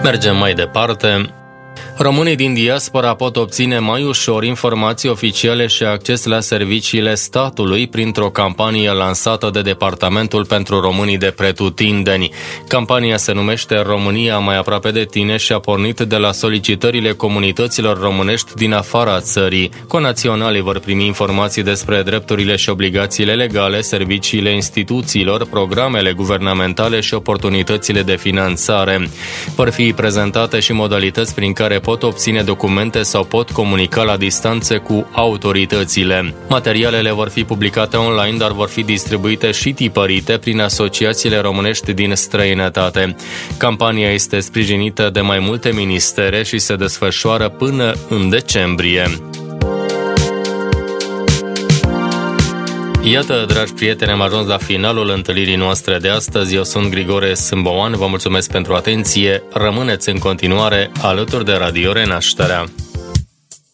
Mergem mai departe. Românii din diaspora pot obține mai ușor informații oficiale și acces la serviciile statului printr-o campanie lansată de Departamentul pentru Românii de Pretutindeni. Campania se numește România mai aproape de tine și a pornit de la solicitările comunităților românești din afara țării. Conaționalii vor primi informații despre drepturile și obligațiile legale, serviciile instituțiilor, programele guvernamentale și oportunitățile de finanțare. Vor fi prezentate și modalități prin care pot obține documente sau pot comunica la distanță cu autoritățile. Materialele vor fi publicate online, dar vor fi distribuite și tipărite prin asociațiile românești din străinătate. Campania este sprijinită de mai multe ministere și se desfășoară până în decembrie. Iată, dragi prieteni, am ajuns la finalul întâlnirii noastre de astăzi. Eu sunt Grigore Sâmboan, vă mulțumesc pentru atenție. Rămâneți în continuare alături de Radio Renașterea.